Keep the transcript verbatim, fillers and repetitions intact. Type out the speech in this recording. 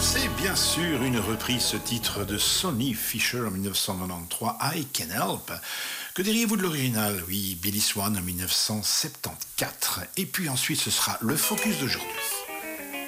C'est bien sûr une reprise, ce titre de Sonny Fisher en mille neuf cent quatre-vingt-treize, I Can Help. Que diriez-vous de l'original? Oui, Billy Swan en mille neuf cent soixante-quatorze. Et puis ensuite, ce sera le focus d'aujourd'hui.